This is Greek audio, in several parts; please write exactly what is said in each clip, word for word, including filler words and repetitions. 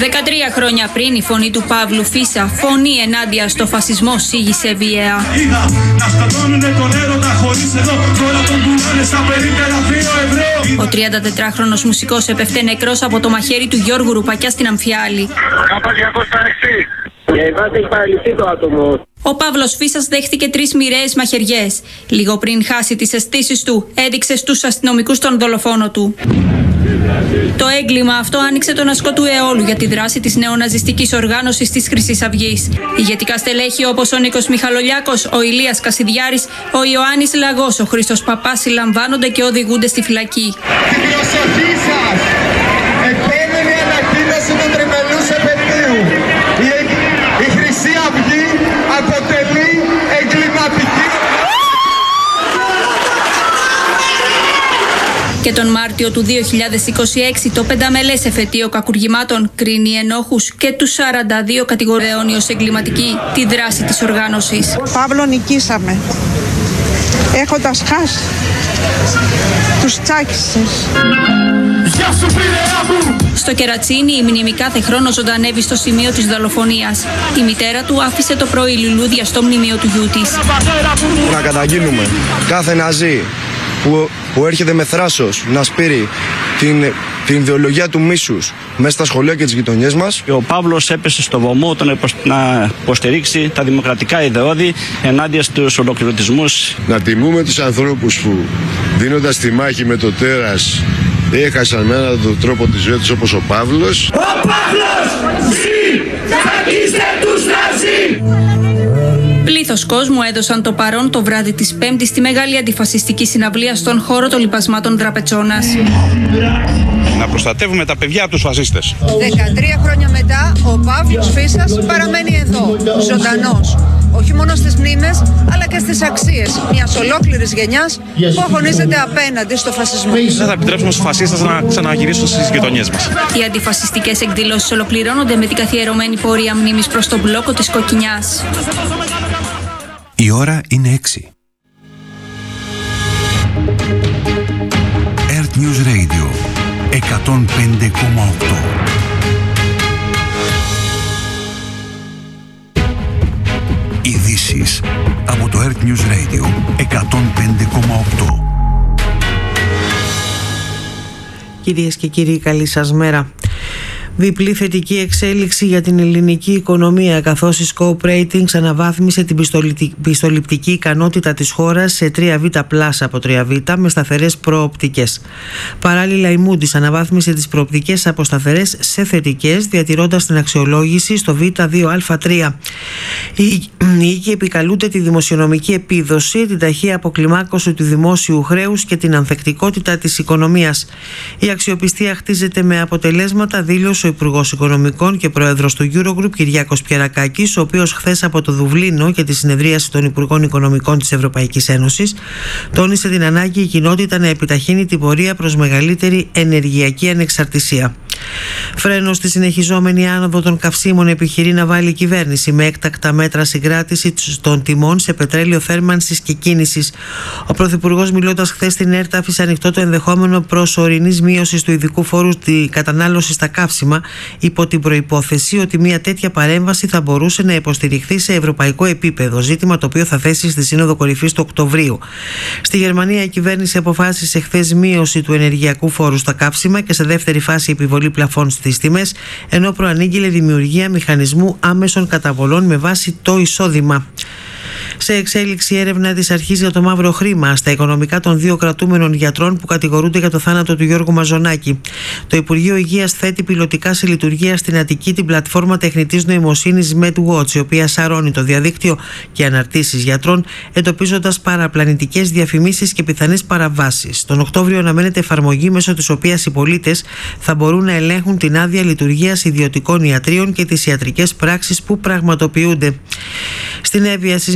δεκατρία χρόνια πριν η φωνή του Παύλου Φίσα, φωνή ενάντια στο φασισμό, σήγησε βίαια. Ο τριαντατετράχρονος μουσικός έπεφτε νεκρός από το μαχαίρι του Γιώργου Ρουπακιά στην Αμφιάλη. Ο Παύλος Φίσας δέχτηκε τρεις μοιραίες μαχαιριές. Λίγο πριν χάσει τις αισθήσεις του, έδειξε στους αστυνομικούς τον δολοφόνο του. Το έγκλημα αυτό άνοιξε τον ασκό του αιώλου για τη δράση της νεοναζιστικής οργάνωσης της Χρυσής Αυγής. Ηγετικά στελέχη όπως ο Νίκος Μιχαλολιάκος, ο Ηλίας Κασιδιάρης, ο Ιωάννης Λαγός, ο Χρήστος Παπάς συλλαμβάνονται και οδηγούνται στη φυλακή. Την προσοχή σας! Επόμενη ανακοίνωση του τριμελούς επαιτίου. Η Χρυσή Αυγή αποτελεί εγκληματική. Και τον Μάρτιο του δύο χιλιάδες είκοσι έξι το πενταμελές εφετείο κακουργημάτων κρίνει ενόχους και τους σαράντα δύο κατηγορέων ως εγκληματική τη δράση της οργάνωσης. Παύλο, νικήσαμε. Έχοντας χάσει, τους τσάκισες. Στο Κερατσίνι η μνήμη κάθε χρόνο ζωντανεύει στο σημείο της δολοφονίας. Η μητέρα του άφησε το πρωί λουλούδια στο μνημείο του γιού της. Να καταγγείλουμε κάθε ναζί που, που έρχεται με θράσος να σπείρει την, την ιδεολογία του μίσους μέσα στα σχολεία και τις γειτονιές μας. Ο Παύλος έπεσε στο βωμό τον να υποστηρίξει τα δημοκρατικά ιδεώδη ενάντια στους ολοκληρωτισμούς. Να τιμούμε τους ανθρώπους που δίνοντας τη μάχη με το τέρας έχασαν με έναν τον τρόπο τη ζωή τους, όπως ο Παύλος. Ο Παύλος ζει! Τσακίστε τους Ναζί! Πλήθος κόσμου έδωσαν το παρόν το βράδυ της Πέμπτης στη μεγάλη αντιφασιστική συναυλία στον χώρο των λιπασμάτων Τραπετσόνας. Να προστατεύουμε τα παιδιά από τους φασίστες. δεκατρία χρόνια μετά, ο Παύλος Φίσας παραμένει εδώ, ζωντανός. Όχι μόνο στις μνήμες, αλλά και στις αξίες μιας ολόκληρης γενιάς που αγωνίζεται απέναντι στο φασισμό. Δεν θα επιτρέψουμε στους φασίστες να ξαναγυρίσουν στις γειτονιές μας. Οι αντιφασιστικές εκδηλώσεις ολοκληρώνονται με την καθιερωμένη πορεία μνήμης προς τον μπλόκο της Κοκκινιάς. Η ώρα είναι έξι. Earth News Radio εκατόν πέντε κόμμα οκτώ. Ειδήσεις από το Earth News Radio εκατόν πέντε κόμμα οκτώ. Κυρίες και κύριοι, καλή σας μέρα. Διπλή θετική εξέλιξη για την ελληνική οικονομία, καθώς η Scope Ratings αναβάθμισε την πιστοληπτική ικανότητα της χώρας σε τρία β πλας από τρία β με σταθερές προοπτικές. Παράλληλα, η Moody's αναβάθμισε τις προοπτικές από σταθερές σε θετικές, διατηρώντας την αξιολόγηση στο β δύο α τρία. Οι οίκοι επικαλούνται τη δημοσιονομική επίδοση, την ταχεία αποκλιμάκωση του δημόσιου χρέους και την ανθεκτικότητα της οικονομίας. Η αξιοπιστία χτίζεται με αποτελέσματα, δήλωσε ο Υπουργός Οικονομικών και Πρόεδρος του Eurogroup Κυριάκος Πιερακάκης, ο οποίος χθες από το Δουβλίνο και τη συνεδρίαση των Υπουργών Οικονομικών της Ευρωπαϊκής Ένωσης τόνισε την ανάγκη η κοινότητα να επιταχύνει την πορεία προς μεγαλύτερη ενεργειακή ανεξαρτησία. Φρένο στη συνεχιζόμενη άνοδο των καυσίμων επιχειρεί να βάλει η κυβέρνηση με έκτακτα μέτρα συγκράτηση των τιμών σε πετρέλαιο θέρμανσης και κίνησης. Ο Πρωθυπουργός, μιλώντας χθες στην ΕΡΤ, άφησε ανοιχτό το ενδεχόμενο προσωρινής μείωσης του ειδικού φόρου στη κατανάλωση στα καύσιμα, υπό την προϋπόθεση ότι μια τέτοια παρέμβαση θα μπορούσε να υποστηριχθεί σε ευρωπαϊκό επίπεδο, ζήτημα το οποίο θα θέσει στη Σύνοδο Κορυφής του Οκτωβρίου. Στη Γερμανία, η κυβέρνηση αποφάσισε χθες μείωση του ενεργειακού φόρου στα καύσιμα και σε δεύτερη φάση επιβολή πλαφών στις τιμές, ενώ προανήγγειλε δημιουργία μηχανισμού άμεσων καταβολών με βάση το εισόδημα. Σε εξέλιξη έρευνα της αρχής για το μαύρο χρήμα στα οικονομικά των δύο κρατούμενων γιατρών που κατηγορούνται για το θάνατο του Γιώργου Μαζονάκη. Το Υπουργείο Υγείας θέτει πιλωτικά σε λειτουργία στην Αττική την πλατφόρμα τεχνητής νοημοσύνης MedWatch, η οποία σαρώνει το διαδίκτυο και αναρτήσεις γιατρών, εντοπίζοντας παραπλανητικές διαφημίσεις και πιθανές παραβάσεις. Τον Οκτώβριο αναμένεται εφαρμογή μέσω της οποίας οι πολίτες θα μπορούν να ελέγχουν την άδεια λειτουργίας ιδιωτικών ιατρίων και τις ιατρικές πράξεις που πραγματοποιούνται. Στην Εύβοια, σεισμική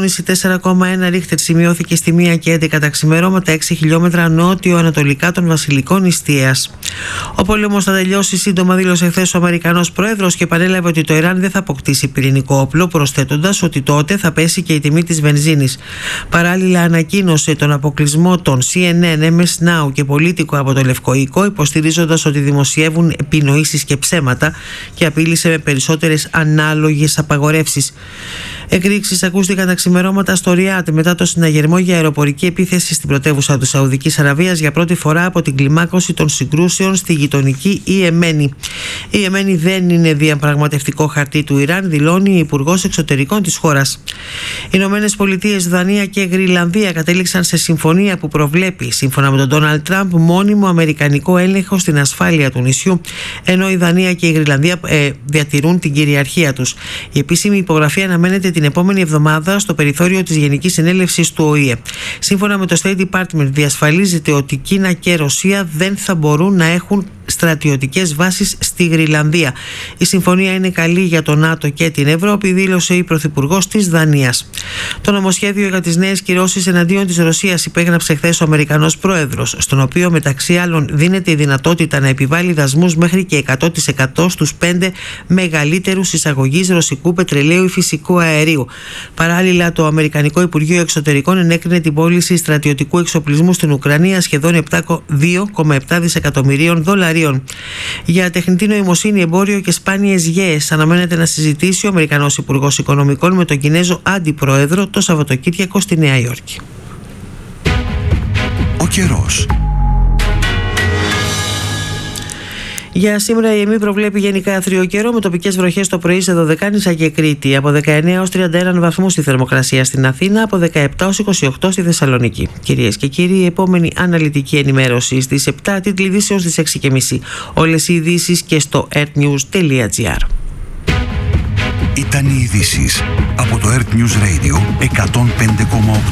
Αναζώνηση τέσσερα κόμμα ένα ρίχτερ σημειώθηκε στη μία και έντεκα τα ξημερώματα, έξι χιλιόμετρα νότιο-ανατολικά των Βασιλικών Ιστίας. Ο πόλεμος θα τελειώσει σύντομα, δήλωσε χθες ο Αμερικανός Πρόεδρος και παρέλαβε ότι το Ιράν δεν θα αποκτήσει πυρηνικό όπλο, προσθέτοντας ότι τότε θα πέσει και η τιμή της βενζίνης. Παράλληλα, ανακοίνωσε τον αποκλεισμό των σι εν εν, εμ ες Now και Πολίτικο από το Λευκό Οίκο, υποστηρίζοντας ότι δημοσιεύουν επινοήσεις και ψέματα, και απείλησε με περισσότερες ανάλογες απαγορεύσεις. Εκρήξεις ακούστηκαν τα ξημερώματα στο Ριάτ μετά το συναγερμό για αεροπορική επίθεση στην πρωτεύουσα της Σαουδικής Αραβίας για πρώτη φορά από την κλιμάκωση των συγκρούσεων στη γειτονική Ιεμένη. Η Ιεμένη δεν είναι διαπραγματευτικό χαρτί του Ιράν, δηλώνει η Υπουργός Εξωτερικών της χώρας. Οι Ηνωμένες Πολιτείες, Δανία και Γρυλανδία κατέληξαν σε συμφωνία που προβλέπει, σύμφωνα με τον Ντόναλντ Τραμπ, μόνιμο αμερικανικό έλεγχο στην ασφάλεια του νησιού, ενώ η Δανία και η Γρυλανδία ε, διατηρούν την κυριαρχία τους. Η επίσημη υπογραφή αναμένεται την επόμενη εβδομάδα στο περιθώριο της Γενικής Συνέλευσης του Ο Η Ε. Σύμφωνα με το State Department, διασφαλίζεται ότι Κίνα και Ρωσία δεν θα μπορούν να έχουν στρατιωτικές βάσεις στη Γρυλανδία. Η συμφωνία είναι καλή για το ΝΑΤΟ και την Ευρώπη, δήλωσε η Πρωθυπουργός της Δανίας. Το νομοσχέδιο για τις νέες κυρώσεις εναντίον της Ρωσίας υπέγραψε χθες ο Αμερικανός Πρόεδρος, στον οποίο μεταξύ άλλων δίνεται η δυνατότητα να επιβάλλει δασμούς μέχρι και εκατό τοις εκατό στους πέντε μεγαλύτερους εισαγωγείς ρωσικού πετρελαίου ή φυσικού αερίου. Παράλληλα, το Αμερικανικό Υπουργείο Εξωτερικών ενέκρινε την πώληση στρατιωτικού εξοπλισμού στην Ουκρανία σχεδόν δύο κόμμα επτά δισεκατομμυρίων δολαρίων. Για τεχνητή νοημοσύνη, εμπόριο και σπάνιες γέες αναμένεται να συζητήσει ο Αμερικανός Υπουργός Οικονομικών με τον Κινέζο Αντιπρόεδρο το Σαββατοκύριακο στη Νέα Υόρκη. Ο καιρός. Για σήμερα η ΕΜΗ προβλέπει γενικά άθριο καιρό με τοπικές βροχές το πρωί σε Δωδεκάνησα και Κρήτη. Από δεκαεννέα έως τριάντα ένα βαθμούς η θερμοκρασία στην Αθήνα, από δεκαεπτά έως είκοσι οκτώ στη Θεσσαλονίκη. Κυρίες και κύριοι, η επόμενη αναλυτική ενημέρωση στις επτά, τίτλοι ειδήσεων στις έξι και μισή. Όλες οι ειδήσεις και στο earthnews τελεία gr. Ήταν οι ειδήσεις από το Earth News Radio εκατόν πέντε κόμμα οκτώ.